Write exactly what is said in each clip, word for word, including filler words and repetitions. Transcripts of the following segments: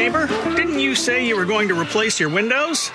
neighbor, didn't you say you were going to replace your windows?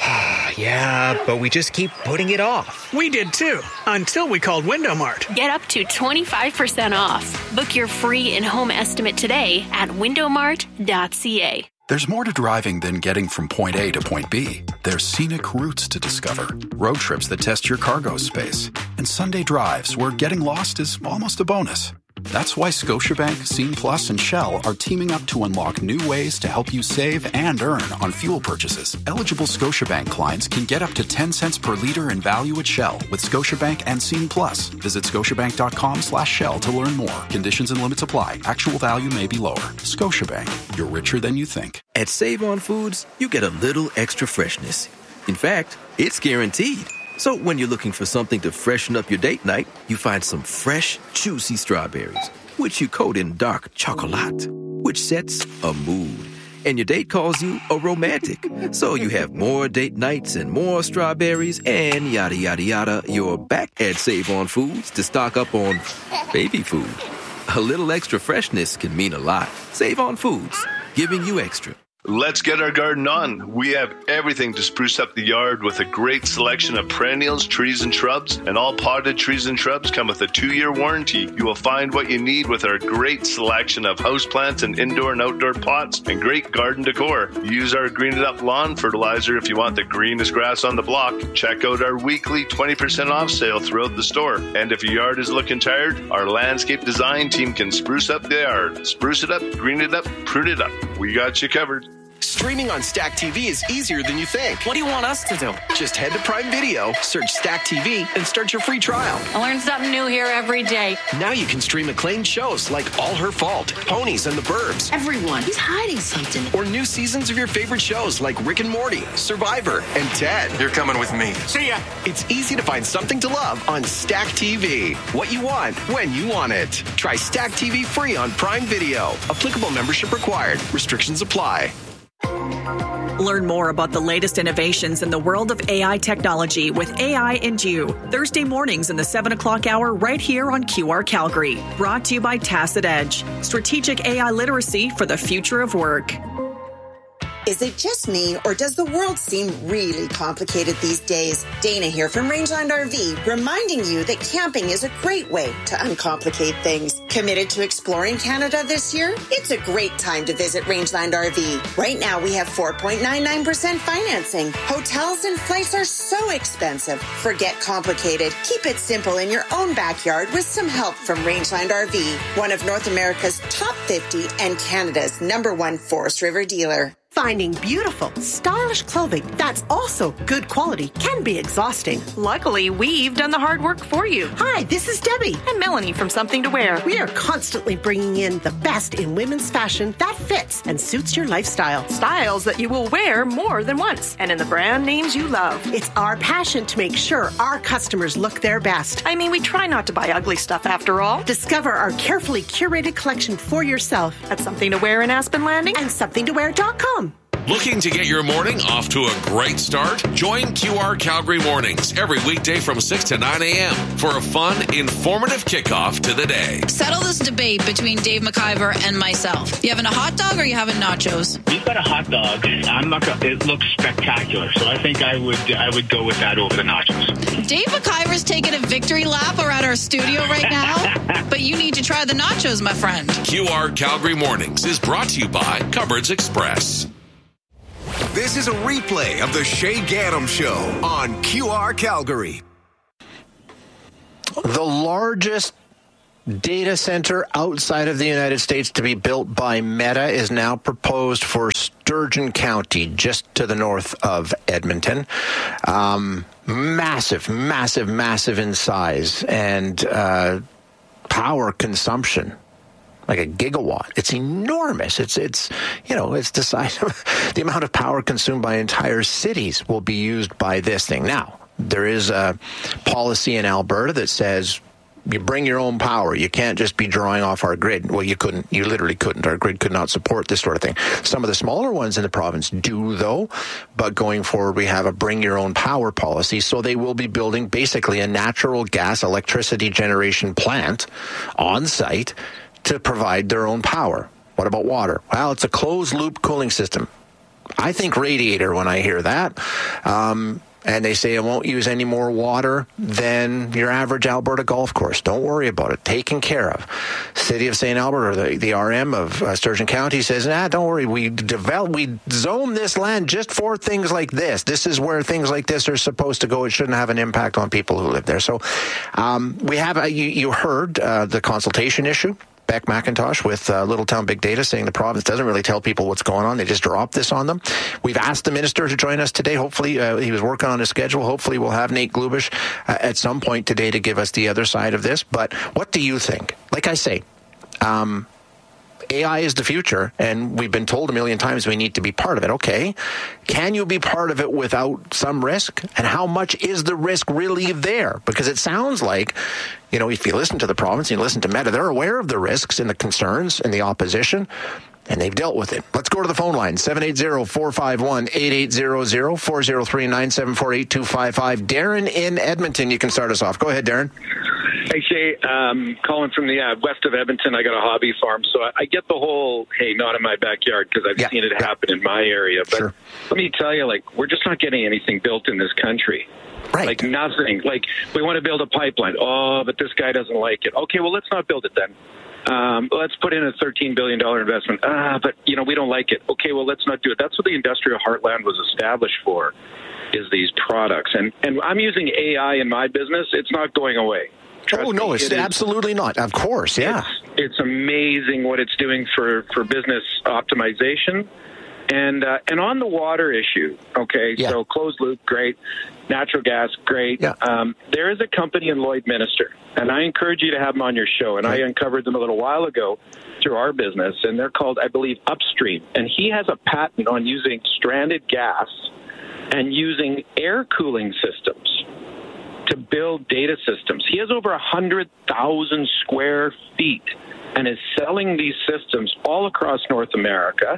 Yeah, but we just keep putting it off. We did too, until we called Window Mart. Get up to twenty-five percent off. Book your free in-home estimate today at window mart dot c a. There's more to driving than getting from point A to point B. There's scenic routes to discover, road trips that test your cargo space, and Sunday drives where getting lost is almost a bonus. That's why Scotiabank, Scene Plus, and Shell are teaming up to unlock new ways to help you save and earn on fuel purchases. Eligible Scotiabank clients can get up to ten cents per liter in value at Shell with Scotiabank and Scene Plus. Visit scotiabank.com slash Shell to learn more. Conditions and limits apply. Actual value may be lower. Scotiabank. You're richer than you think. At Save On Foods, you get a little extra freshness. In fact, it's guaranteed. So when you're looking for something to freshen up your date night, you find some fresh, juicy strawberries, which you coat in dark chocolate, which sets a mood. And your date calls you a romantic. So you have more date nights and more strawberries and yada, yada, yada. You're back at Save On Foods to stock up on baby food. A little extra freshness can mean a lot. Save On Foods, giving you extra. Let's get our garden on. We have everything to spruce up the yard with a great selection of perennials, trees, and shrubs. And all potted trees and shrubs come with a two-year warranty. You will find what you need with our great selection of houseplants and indoor and outdoor pots and great garden decor. Use our Green It Up lawn fertilizer if you want the greenest grass on the block. Check out our weekly twenty percent off sale throughout the store. And if your yard is looking tired, our landscape design team can spruce up the yard. Spruce it up, green it up, prune it up. We got you covered. Streaming on Stack T V is easier than you think. What do you want us to do? Just head to Prime Video, search Stack T V, and start your free trial. I learn something new here every day. Now you can stream acclaimed shows like All Her Fault, Ponies and the Burbs. Everyone, he's hiding something. Or new seasons of your favorite shows like Rick and Morty, Survivor, and Ted. You're coming with me. See ya. It's easy to find something to love on Stack T V. What you want, when you want it. Try Stack T V free on Prime Video. Applicable membership required. Restrictions apply. Learn more about the latest innovations in the world of A I technology with A I and You. Thursday mornings in the seven o'clock hour right here on Q R Calgary. Brought to you by Tacit Edge. Strategic A I literacy for the future of work. Is it just me, or does the world seem really complicated these days? Dana here from Rangeland R V, reminding you that camping is a great way to uncomplicate things. Committed to exploring Canada this year? It's a great time to visit Rangeland R V. Right now, we have four point nine nine percent financing. Hotels and flights are so expensive. Forget complicated. Keep it simple in your own backyard with some help from Rangeland R V, one of North America's top fifty and Canada's number one Forest River dealer. Finding beautiful, stylish clothing that's also good quality can be exhausting. Luckily, we've done the hard work for you. Hi, this is Debbie. And Melanie from Something to Wear. We are constantly bringing in the best in women's fashion that fits and suits your lifestyle. Styles that you will wear more than once. And in the brand names you love. It's our passion to make sure our customers look their best. I mean, we try not to buy ugly stuff after all. Discover our carefully curated collection for yourself at Something to Wear in Aspen Landing and something to wear dot com. Looking to get your morning off to a great start? Join Q R Calgary Mornings every weekday from six to nine a.m. for a fun, informative kickoff to the day. Settle this debate between Dave McIver and myself. You having a hot dog or you having nachos? We've got a hot dog. I'm not gonna, it looks spectacular, so I think I would I would go with that over the nachos. Dave McIver's taking a victory lap around our studio right now, but you need to try the nachos, my friend. Q R Calgary Mornings is brought to you by Cupboards Express. This is a replay of the Shay Gaddam Show on Q R Calgary. The largest data center outside of the United States to be built by Meta is now proposed for Sturgeon County, just to the north of Edmonton. Um, massive, massive, massive in size and uh, power consumption. Like a gigawatt. It's enormous. It's, it's, you know, it's the size of the amount of power consumed by entire cities will be used by this thing. Now, there is a policy in Alberta that says you bring your own power. You can't just be drawing off our grid. Well, you couldn't. You literally couldn't. Our grid could not support this sort of thing. Some of the smaller ones in the province do, though. But going forward, we have a bring your own power policy. So they will be building basically a natural gas electricity generation plant on site to provide their own power. What about water? Well, it's a closed-loop cooling system. I think radiator when I hear that. Um, and they say it won't use any more water than your average Alberta golf course. Don't worry about it. Taken care of. City of Saint Albert, or the, the R M of uh, Sturgeon County, says, nah, don't worry. We develop, we zone this land just for things like this. This is where things like this are supposed to go. It shouldn't have an impact on people who live there. So um, we have, uh, you, you heard uh, the consultation issue. Beck McIntosh with uh, Little Town Big Data saying the province doesn't really tell people what's going on. They just drop this on them. We've asked the minister to join us today. Hopefully, uh, he was working on his schedule. Hopefully, we'll have Nate Glubish uh, at some point today to give us the other side of this. But what do you think? Like I say, um, A I is the future, and we've been told a million times we need to be part of it. Okay. Can you be part of it without some risk? And how much is the risk really there? Because it sounds like, you know, if you listen to the province and you listen to Meta, they're aware of the risks and the concerns and the opposition, and they've dealt with it. Let's go to the phone line, seven eight zero, four five one, eight eight zero zero, four zero three, nine seven four, eight two five five. Darren in Edmonton, you can start us off. Go ahead, Darren. Hey, Shay, um, calling from the uh, west of Edmonton. I got a hobby farm, so I, I get the whole, hey, not in my backyard, because I've yeah, seen it yeah. happen in my area. But sure. Let me tell you, like, we're just not getting anything built in this country. Right. Like, nothing. Like, we want to build a pipeline. Oh, but this guy doesn't like it. Okay, well, let's not build it then. Um, let's put in a thirteen billion dollars investment. Ah, but, you know, we don't like it. Okay, well, let's not do it. That's what the industrial heartland was established for, is these products. And, and I'm using A I in my business. It's not going away. Trust oh, no, me, it's it absolutely is, not. Of course, yeah. It's, it's amazing what it's doing for, for business optimization. And uh, and on the water issue, okay, yeah. so closed loop, great. Natural gas, great. Yeah. Um, there is a company in Lloydminster, and I encourage you to have them on your show. And right. I uncovered them a little while ago through our business, and they're called, I believe, Upstream. And he has a patent on using stranded gas and using air cooling systems to build data systems. He has over one hundred thousand square feet and is selling these systems all across North America.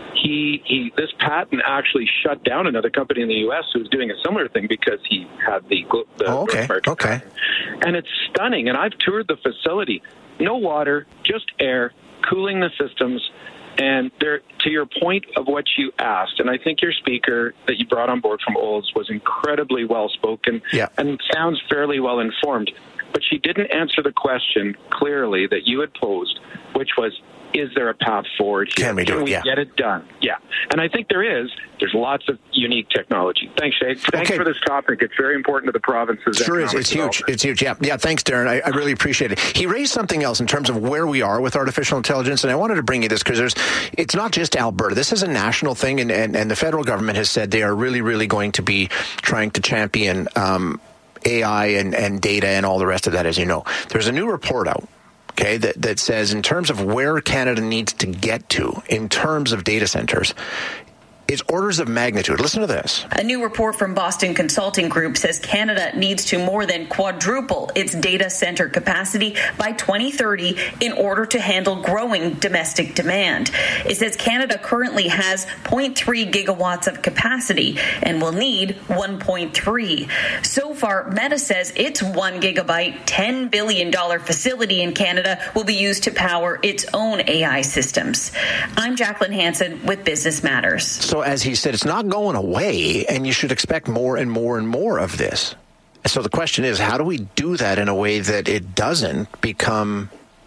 He, he, this patent actually shut down another company in the U S who was doing a similar thing because he had the, the oh, okay, okay. And it's stunning. And I've toured the facility. No water, just air, cooling the systems. And there, to your point of what you asked, and I think your speaker that you brought on board from Olds was incredibly well-spoken yeah. and sounds fairly well-informed. But she didn't answer the question clearly that you had posed, which was, is there a path forward here? Can we do Can it? we yeah. get it done? Yeah. And I think there is. There's lots of unique technology. Thanks, Shay. Thanks okay. for this topic. It's very important to the province's Sure is. It's huge. It's huge. Yeah. Yeah. Thanks, Darren. I, I really appreciate it. He raised something else in terms of where we are with artificial intelligence, and I wanted to bring you this because there's, it's not just Alberta. This is a national thing, and, and, and the federal government has said they are really, really going to be trying to champion um, A I and, and data and all the rest of that, as you know. There's a new report out. Okay, that, that says in terms of where Canada needs to get to in terms of data centers, is orders of magnitude. Listen to this. A new report from Boston Consulting Group says Canada needs to more than quadruple its data center capacity by twenty thirty in order to handle growing domestic demand. It says Canada currently has zero point three gigawatts of capacity and will need one point three. So far, Meta says its one gigabyte, ten billion dollars facility in Canada will be used to power its own A I systems. I'm Jacqueline Hansen with Business Matters. So as he said, it's not going away, and you should expect more and more and more of this. So the question is, how do we do that in a way that it doesn't become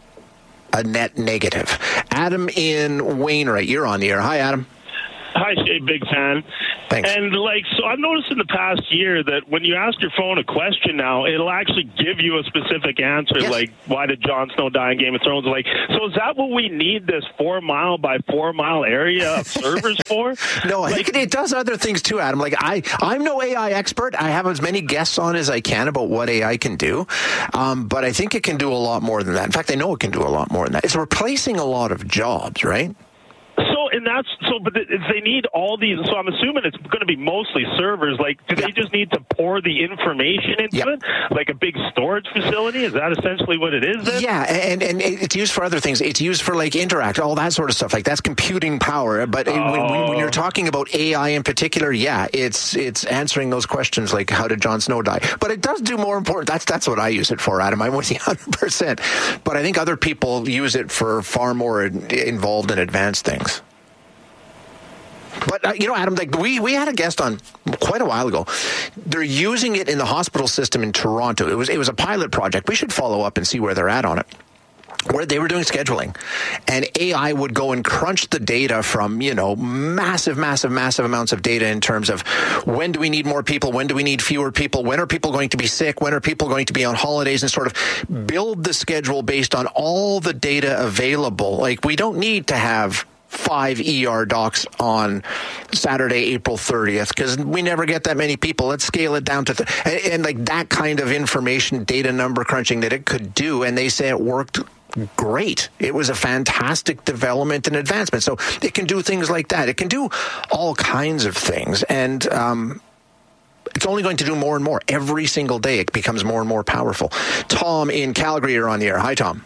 a net negative? Adam in Wainwright, you're on the air. Hi, Adam. Hi, Shay, big fan. Thanks. And, like, so I've noticed in the past year that when you ask your phone a question now, it'll actually give you a specific answer, yes. like, why did Jon Snow die in Game of Thrones? Like, so is that what we need this four-mile by four-mile area of servers for? No, I like, think it, it does other things, too, Adam. Like, I, I'm no A I expert. I have as many guests on as I can about what A I can do. Um, but I think it can do a lot more than that. In fact, I know it can do a lot more than that. It's replacing a lot of jobs, right? So, and that's, so, but they need all these, so I'm assuming it's going to be mostly servers. Like, do yeah. they just need to pour the information into yeah. it? Like a big storage facility? Is that essentially what it is then? Yeah, and, and it's used for other things. It's used for, like, Interact, all that sort of stuff. Like, that's computing power. But oh. when, when you're talking about A I in particular, yeah, it's it's answering those questions like, how did Jon Snow die? But it does do more important. That's, that's what I use it for, Adam. I'm with you one hundred percent. But I think other people use it for far more involved and advanced things. But But, uh, you know, Adam, like we, we had a guest on quite a while ago. They're using it in the hospital system in Toronto. It was, it was a pilot project. We should follow up and see where they're at on it. Where they were doing scheduling, and A I would go and crunch the data from, you know, massive, massive, massive amounts of data in terms of when do we need more people, when do we need fewer people, when are people going to be sick, when are people going to be on holidays, and sort of build the schedule based on all the data available. Like, we don't need to have five E R docs on Saturday, April thirtieth, because we never get that many people. Let's scale it down to, th- and, and like that kind of information, data number crunching that it could do. And they say it worked great. It was a fantastic development and advancement. So it can do things like that. It can do all kinds of things. And, um, it's only going to do more and more. Every single day it becomes more and more powerful. Tom in Calgary, you're on the air. Hi, Tom.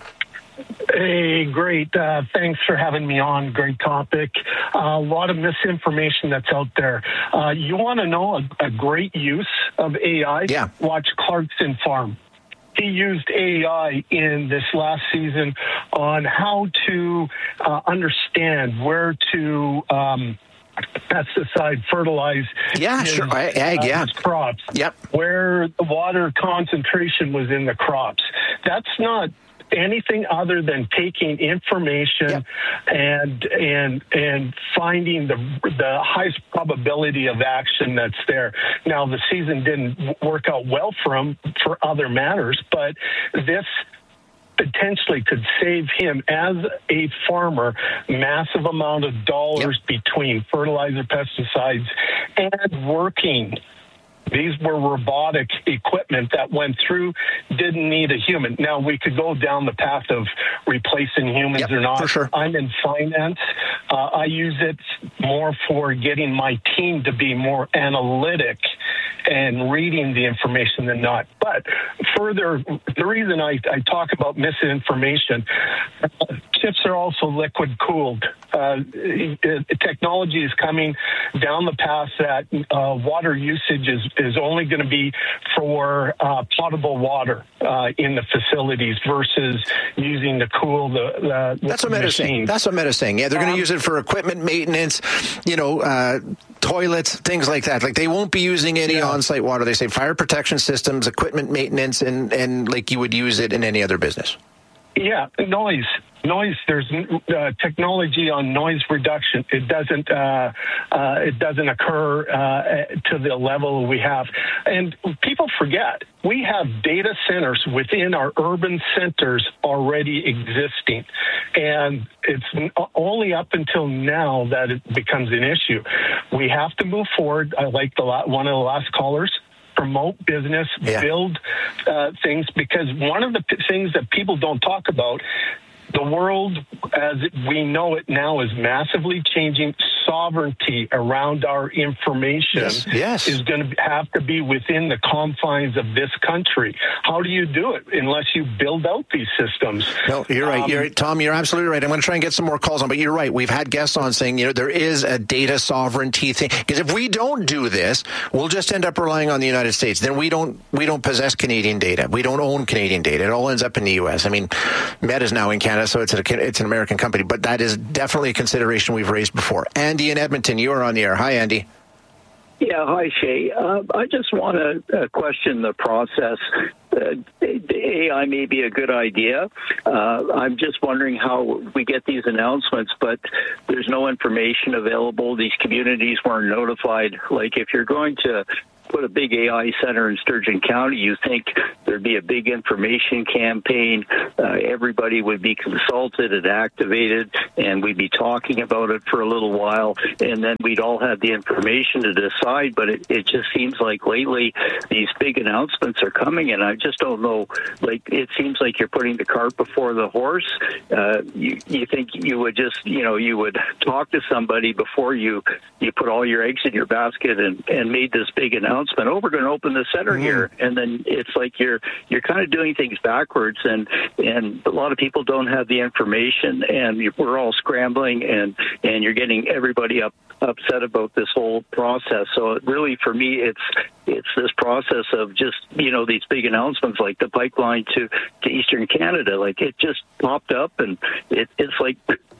Hey, great. Uh, thanks for having me on. Great topic. Uh, a lot of misinformation that's out there. Uh, you want to know a, a great use of A I? Yeah. Watch Clarkson Farm. He used A I in this last season on how to uh, understand where to um, pesticide, fertilize yeah, his, sure. Ag, uh, yeah. his crops, yep. where the water concentration was in the crops. That's not anything other than taking information yep. and and and finding the the highest probability of action that's there. Now, the season didn't work out well for him for other matters, but this potentially could save him as a farmer massive amount of dollars yep. between fertilizer, pesticides, and working. These were robotic equipment that went through, didn't need a human. Now, we could go down the path of replacing humans yep, or not. For sure. I'm in finance. Uh, I use it more for getting my team to be more analytic and reading the information than not. But further, the reason I, I talk about misinformation, uh, chips are also liquid cooled. Uh, technology is coming down the path that uh, water usage is, is only going to be for uh, potable water uh, in the facilities versus using to cool the, the That's what Meta's saying. That's what Meta's saying. Yeah, they're um, going to use it for equipment maintenance, you know, uh, toilets, things like that. Like, they won't be using any yeah. on-site water. They say fire protection systems, equipment maintenance, and, and like you would use it in any other business. Yeah, noise. Noise. There's uh, technology on noise reduction. It doesn't. Uh, uh, it doesn't occur uh, to the level we have. And people forget we have data centers within our urban centers already existing, and it's only up until now that it becomes an issue. We have to move forward. I like the one of the last callers. Promote business, yeah. build uh, things, because one of the p- things that people don't talk about, the world as we know it now is massively changing. Sovereignty around our information yes. Yes. is going to have to be within the confines of this country. How do you do it unless you build out these systems? No, you're right. Um, you're, Tom, you're absolutely right. I'm going to try and get some more calls on, but you're right. We've had guests on saying, you know, there is a data sovereignty thing. Because if we don't do this, we'll just end up relying on the United States. Then we don't we don't possess Canadian data. We don't own Canadian data. It all ends up in the U S. I mean, Meta's now in Canada, so it's a, it's an American company, but that is definitely a consideration we've raised before. Andy in Edmonton, you are on the air. Hi, Andy. Yeah, hi, Shay. Uh, I just want to uh, question the process. Uh, A I may be a good idea. Uh, I'm just wondering how we get these announcements, but there's no information available. These communities weren't notified. Like, if you're going to put a big A I center in Sturgeon County, you think there'd be a big information campaign. Uh, everybody would be consulted and activated, and we'd be talking about it for a little while, and then we'd all have the information to decide. But it, it just seems like lately these big announcements are coming, and I just don't know. Like, it seems like you're putting the cart before the horse. Uh, you, you think you would just, you know, you would talk to somebody before you, you put all your eggs in your basket and, and made this big announcement. Oh, we're going to open the center mm-hmm. here, and then it's like you're you're kind of doing things backwards, and and a lot of people don't have the information, and we're all scrambling, and and you're getting everybody up upset about this whole process. So it really, for me, it's it's this process of just, you know, these big announcements like the pipeline to to Eastern Canada. Like, it just popped up, and it, it's like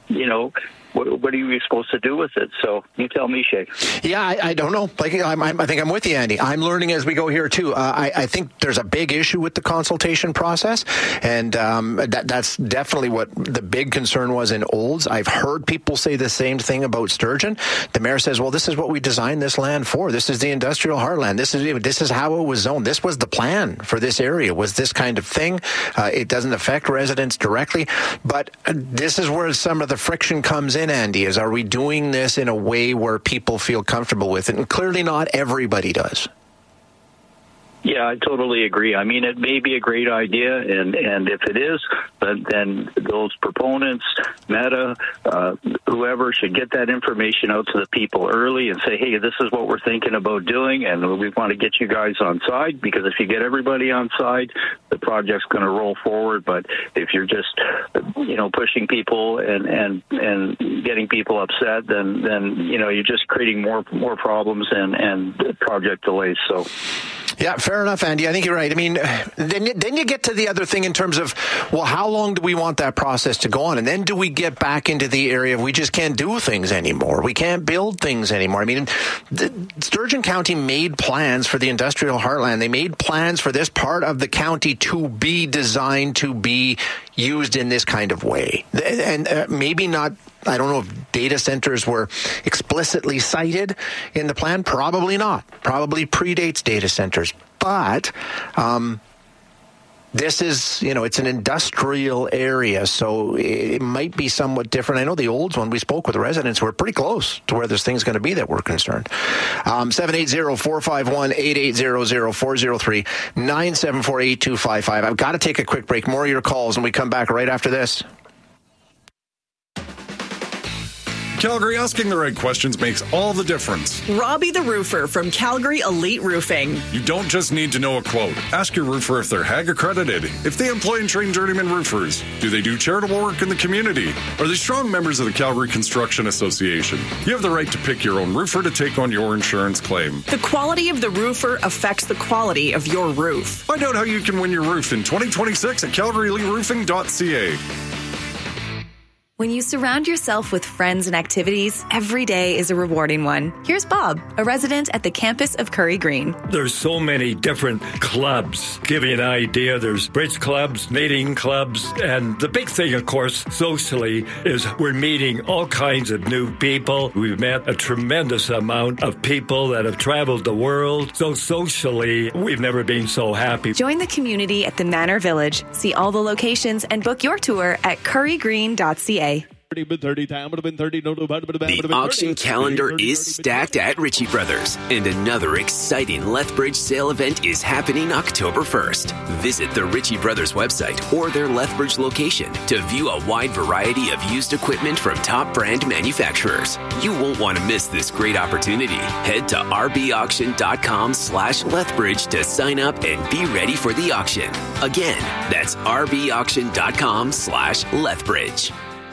you know, what, what are you supposed to do with it? So you tell me, Shay. Yeah, I, I don't know. Like, I'm, I'm, I think I'm with you, Andy. I'm learning as we go here, too. Uh, I, I think there's a big issue with the consultation process, and um, that, that's definitely what the big concern was in Olds. I've heard people say the same thing about Sturgeon. The mayor says, well, this is what we designed this land for. This is the industrial heartland. This is this is how it was zoned. This was the plan for this area, was this kind of thing. Uh, it doesn't affect residents directly, but uh, this is where some of the friction comes in, Andy, is are we doing this in a way where people feel comfortable with it? And clearly not everybody does. Yeah, I totally agree. I mean, it may be a great idea, and, and if it is, then, then those proponents, Meta, uh, whoever, should get that information out to the people early and say, hey, this is what we're thinking about doing, and we want to get you guys on side, because if you get everybody on side, the project's going to roll forward. But if you're just, you know, pushing people and, and, and getting people upset, then, then, you know, you're just creating more more problems and, and project delays. So. Yeah, fair enough, Andy. I think you're right. I mean, then, then you get to the other thing in terms of, well, how long do we want that process to go on? And then do we get back into the area of we just can't do things anymore? We can't build things anymore. I mean, the, Sturgeon County made plans for the industrial heartland. They made plans for this part of the county to be designed to be used in this kind of way. And uh, maybe not, I don't know if data centers were explicitly cited in the plan. Probably not. Probably predates data centers. But um, this is, you know, it's an industrial area, so it might be somewhat different. I know the Olds one, we spoke with the residents who are pretty close to where this thing's going to be that we're concerned. Um, seven eight zero, four five one, eight eight zero zero, four zero three, nine seven four, eight two five five. I've got to take a quick break. More of your calls, and we come back right after this. Calgary, asking the right questions makes all the difference. Robbie the Roofer from Calgary Elite Roofing. You don't just need to know a quote. Ask your roofer if they're H A G accredited, if they employ and train journeyman roofers, do they do charitable work in the community, are they strong members of the Calgary Construction Association. You have the right to pick your own roofer to take on your insurance claim. The quality of the roofer affects the quality of your roof. Find out how you can win your roof in twenty twenty-six at calgary elite roofing dot c a. When you surround yourself with friends and activities, every day is a rewarding one. Here's Bob, a resident at the campus of Curry Green. There's so many different clubs. Give you an idea, there's bridge clubs, knitting clubs, and the big thing, of course, socially, is we're meeting all kinds of new people. We've met a tremendous amount of people that have traveled the world. So socially, we've never been so happy. Join the community at the Manor Village. See all the locations and book your tour at curry green dot c a. The auction calendar is stacked at Ritchie Brothers, and another exciting Lethbridge sale event is happening October first. Visit the Ritchie Brothers website or their Lethbridge location to view a wide variety of used equipment from top brand manufacturers. You won't want to miss this great opportunity. Head to rbauction.com slash Lethbridge to sign up and be ready for the auction. Again, that's rbauction.com slash Lethbridge.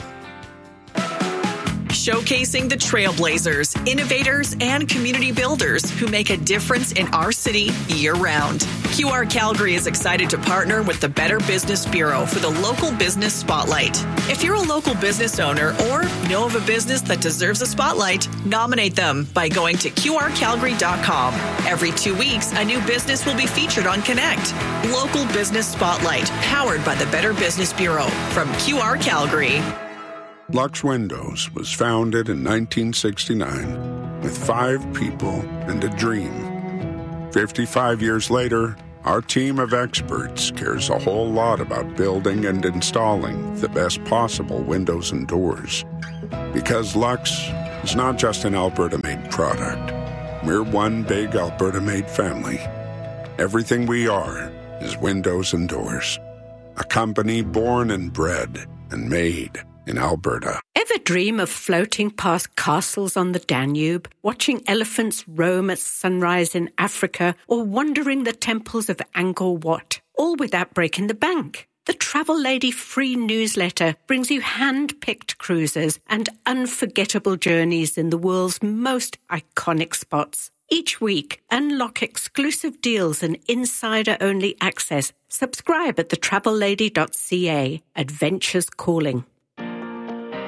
Showcasing the trailblazers, innovators, and community builders who make a difference in our city year-round. Q R Calgary is excited to partner with the Better Business Bureau for the Local Business Spotlight. If you're a local business owner or know of a business that deserves a spotlight, nominate them by going to q r calgary dot com. Every two weeks, a new business will be featured on Connect. Local Business Spotlight, powered by the Better Business Bureau from Q R Calgary. Lux Windows was founded in nineteen sixty-nine with five people and a dream. fifty-five years later, our team of experts cares a whole lot about building and installing the best possible windows and doors. Because Lux is not just an Alberta-made product. We're one big Alberta-made family. Everything we are is windows and doors. A company born and bred and made in Alberta. Ever dream of floating past castles on the Danube, watching elephants roam at sunrise in Africa, or wandering the temples of Angkor Wat, all without breaking the bank? The Travel Lady free newsletter brings you hand-picked cruises and unforgettable journeys in the world's most iconic spots. Each week, unlock exclusive deals and insider-only access. Subscribe at the travel lady dot c a. Adventures calling.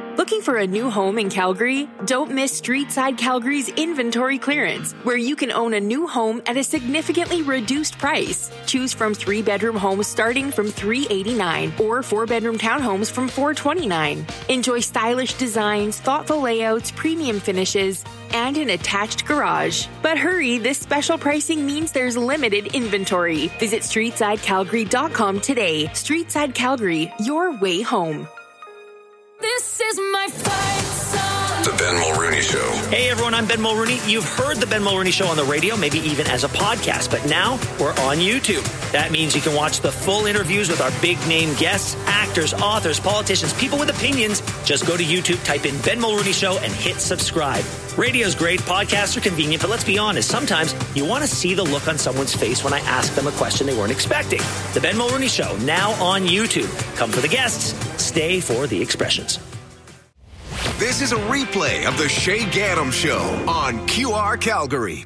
Looking for a new home in Calgary? Don't miss Streetside Calgary's inventory clearance, where you can own a new home at a significantly reduced price. Choose from three-bedroom homes starting from three hundred eighty-nine dollars or four-bedroom townhomes from four hundred twenty-nine dollars. Enjoy stylish designs, thoughtful layouts, premium finishes, and an attached garage. But hurry, this special pricing means there's limited inventory. Visit streetside calgary dot com today. Streetside Calgary, your way home. This is my fight song. The Ben Mulrooney Show. Hey everyone, I'm Ben Mulrooney. You've heard the Ben Mulrooney Show on the radio, maybe even as a podcast, but now we're on YouTube. That means you can watch the full interviews with our big name guests, actors, authors, politicians, people with opinions. Just go to YouTube, type in Ben Mulrooney Show, and hit subscribe. Radio's great, podcasts are convenient, but let's be honest, sometimes you want to see the look on someone's face when I ask them a question they weren't expecting. The Ben Mulrooney Show, now on YouTube. Come for the guests, stay for the expressions. This is a replay of the Shay Gaddam Show on Q R Calgary.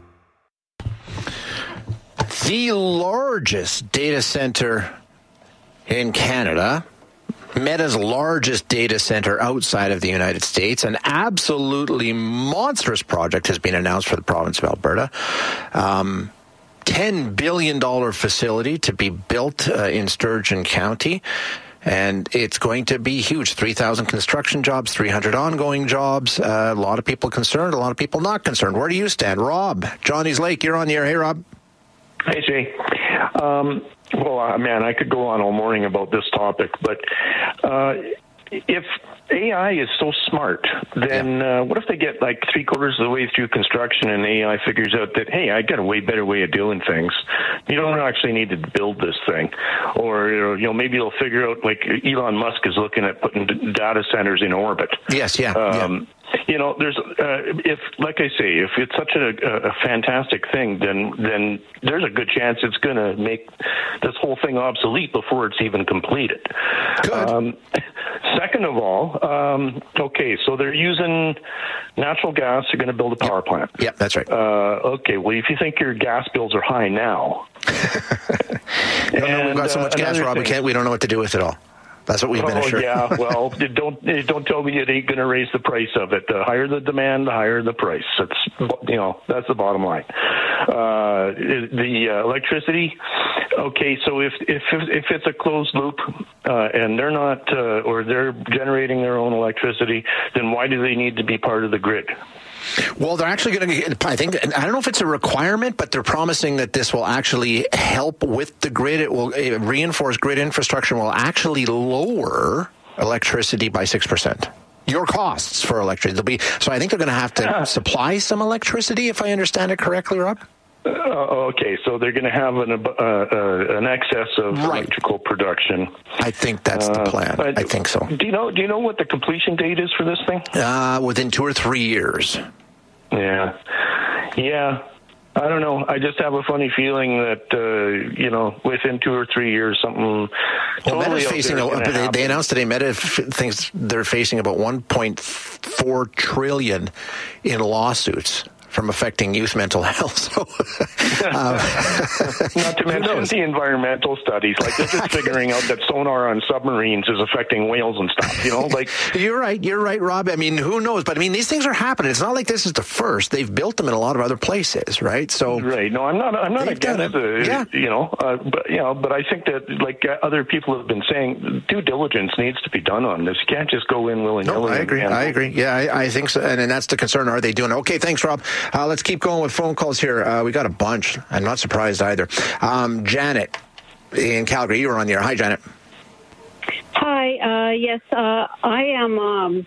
The largest data center in Canada, Meta's largest data center outside of the United States, an absolutely monstrous project has been announced for the province of Alberta. Um, ten billion dollars facility to be built uh, in Sturgeon County. And it's going to be huge. three thousand construction jobs, three hundred ongoing jobs. Uh, a lot of people concerned, a lot of people not concerned. Where do you stand? Rob, Johnny's Lake, you're on the air. Hey, Rob. Hey, Jay. Um, well, uh, man, I could go on all morning about this topic, but uh, if A I is so smart, then uh, what if they get like three quarters of the way through construction and A I figures out that, hey, I got a way better way of doing things. You don't actually need to build this thing. Or, you know, maybe they'll figure out, like Elon Musk is looking at putting data centers in orbit. Yes, yeah. Um, yeah. You know, there's uh, if, like I say, if it's such a, a fantastic thing, then then there's a good chance it's going to make this whole thing obsolete before it's even completed. Good. Um, second of all, um, okay, so they're using natural gas. They're going to build a power plant. Yeah, that's right. Uh, okay, well, if you think your gas bills are high now, no, no, we've got so much uh, gas, Rob. We can't. We don't know what to do with it all. That's what we've been assured. Oh, yeah, well, don't don't tell me it ain't going to raise the price of it. The higher the demand, the higher the price. That's, you know, that's the bottom line. Uh, the uh, electricity, okay, so if if if it's a closed loop uh, and they're not, uh, or they're generating their own electricity, then why do they need to be part of the grid? Well, they're actually going to get, I think, I don't know if it's a requirement, but they're promising that this will actually help with the grid. It will it reinforce grid infrastructure and will actually lower electricity by six percent. Your costs for electricity. They'll be, so I think they're going to have to supply some electricity, if I understand it correctly, Rob? Uh, okay, so they're going to have an uh, uh, an excess of right. electrical production. I think that's the plan. Uh, I think so. Do you know? Do you know what the completion date is for this thing? Uh, within two or three years. Yeah, yeah. I don't know. I just have a funny feeling that uh, you know, within two or three years, something. Well, totally Meta's facing. A, they, they announced today. Meta f- thinks they're facing about one point four trillion in lawsuits from affecting youth mental health. So, um, not to mention the environmental studies. Like they're just figuring out that sonar on submarines is affecting whales and stuff. You know, like you're right. You're right, Rob. I mean, who knows? But I mean, these things are happening. It's not like this is the first. They've built them in a lot of other places, right? So, right. No, I'm not. I'm not against the. Yeah. You know, uh, but you know, but I think that like uh, other people have been saying, due diligence needs to be done on this. You can't just go in willy nilly. No, I agree. I agree. Yeah, I, I think so. And, and that's the concern. Are they doing it? Okay, thanks, Rob. Uh, let's keep going with phone calls here. Uh, we got a bunch. I'm not surprised either. Um, Janet in Calgary, you were on the air. Hi, Janet. Hi. Uh, yes, uh, I am um,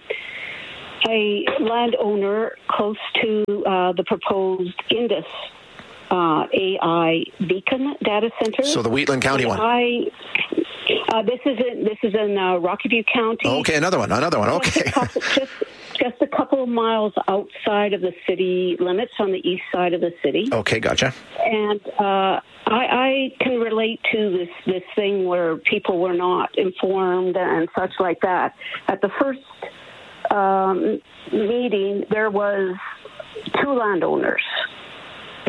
a landowner close to uh, the proposed Indus uh, A I Beacon data center. So the Wheatland County one. I, uh, this is in this is in uh, Rocky View County. Okay, another one. Another one. Okay. Just a couple, just, just a couple of miles outside of the city limits on the east side of the city. Okay, gotcha. And uh, I, I can relate to this, this thing where people were not informed and such like that. At the first um, meeting, there was two landowners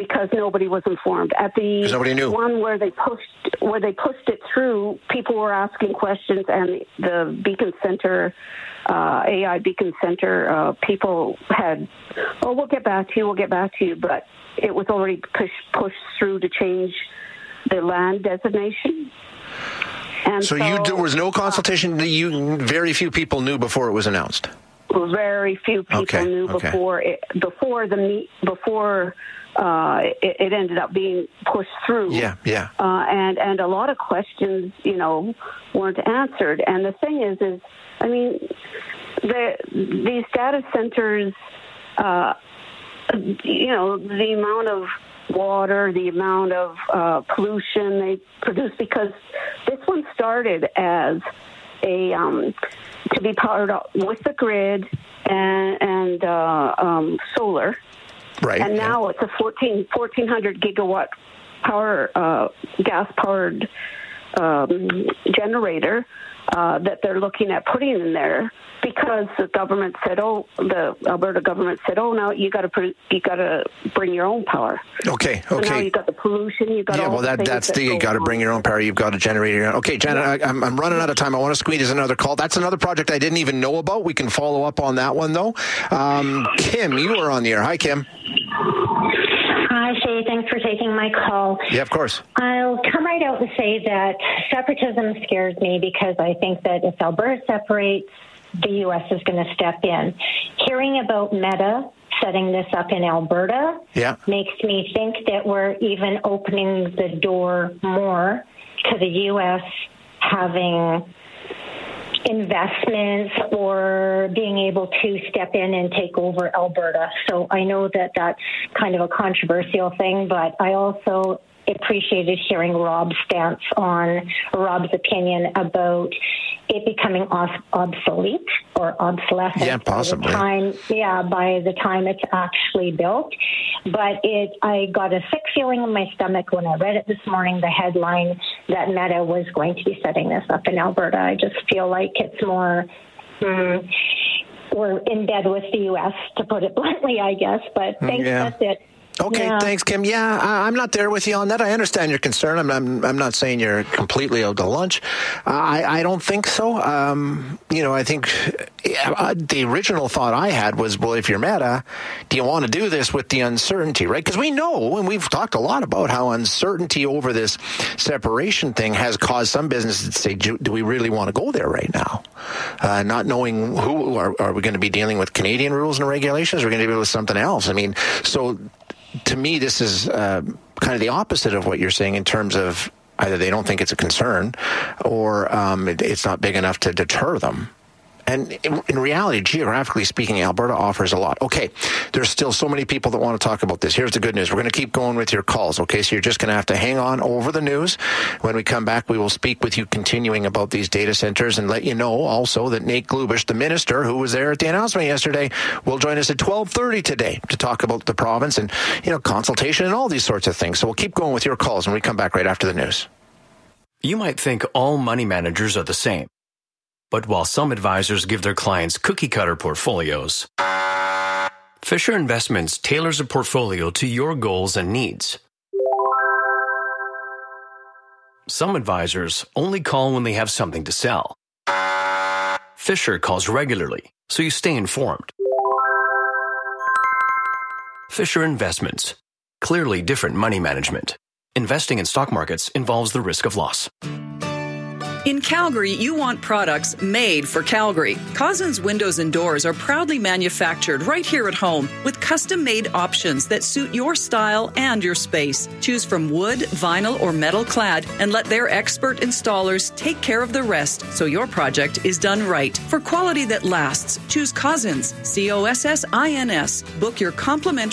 because nobody was informed. At the nobody knew. one where they pushed where they pushed it through, people were asking questions, and the Beacon Center, uh, A I Beacon Center, uh, people had, oh, we'll get back to you, we'll get back to you, but it was already pushed pushed through to change the land designation. And so, so you there was no consultation. Uh, you very few people knew before it was announced. Very few people okay, knew okay. before it, before the meet before uh, it, it ended up being pushed through. Yeah, yeah. Uh, and and a lot of questions, you know, weren't answered. And the thing is, is I mean, the these data centers, uh, you know, the amount of water, the amount of uh, pollution they produce, because this one started as a um, to be powered up with the grid and, and uh, um, solar, right? And now yeah. it's a fourteen, fourteen hundred gigawatt power uh, gas powered um, generator uh, that they're looking at putting in there, because the government said, oh, the Alberta government said, oh, now you got to you got to bring your own power. Okay, okay. So now you got the pollution, you got yeah. all Well, that the that's that the you got to bring your own power. You've got to generate your own. Okay, Janet, yeah. I, I'm I'm running out of time. I want to squeeze another call. That's another project I didn't even know about. We can follow up on that one though. Um, Kim, you are on the air. Hi, Kim. Hi, Shay. Thanks for taking my call. Yeah, of course. I'll come right out and say that separatism scares me, because I think that if Alberta separates, the U S is going to step in. Hearing about Meta setting this up in Alberta yeah. makes me think that we're even opening the door more to the U S having investments or being able to step in and take over Alberta. So I know that that's kind of a controversial thing, but I also appreciated hearing Rob's stance on, Rob's opinion about it becoming off, obsolete or obsolescent. Yeah, possibly. By the time, yeah, by the time it's actually built. But it, I got a sick feeling in my stomach when I read it this morning, the headline that Meta was going to be setting this up in Alberta. I just feel like it's more, mm, we're in bed with the U S, to put it bluntly, I guess. But thanks, yeah. that's it. Okay, yeah. Thanks, Kim. Yeah, I, I'm not there with you on that. I understand your concern. I'm, I'm, I'm not saying you're completely out to lunch. I, I don't think so. Um, you know, I think uh, the original thought I had was, well, if you're Meta, do you want to do this with the uncertainty, right? Because we know, and we've talked a lot about how uncertainty over this separation thing has caused some businesses to say, do, do we really want to go there right now? Uh, not knowing who, are, are we going to be dealing with Canadian rules and regulations? Or are we going to deal with something else? I mean, so... To me, this is uh, kind of the opposite of what you're saying in terms of either they don't think it's a concern or um, it, it's not big enough to deter them. And in, in reality, geographically speaking, Alberta offers a lot. Okay, there's still so many people that want to talk about this. Here's the good news. We're going to keep going with your calls, okay? So you're just going to have to hang on over the news. When we come back, we will speak with you continuing about these data centers and let you know also that Nate Glubish, the minister who was there at the announcement yesterday, will join us at twelve thirty today to talk about the province and, you know, consultation and all these sorts of things. So we'll keep going with your calls when we come back right after the news. You might think all money managers are the same. But while some advisors give their clients cookie-cutter portfolios, Fisher Investments tailors a portfolio to your goals and needs. Some advisors only call when they have something to sell. Fisher calls regularly, so you stay informed. Fisher Investments. Clearly different money management. Investing in stock markets involves the risk of loss. In Calgary, you want products made for Calgary. Cousins Windows and Doors are proudly manufactured right here at home with custom-made options that suit your style and your space. Choose from wood, vinyl, or metal clad and let their expert installers take care of the rest so your project is done right. For quality that lasts, choose Cousins, C O S S I N S. Book your complimentary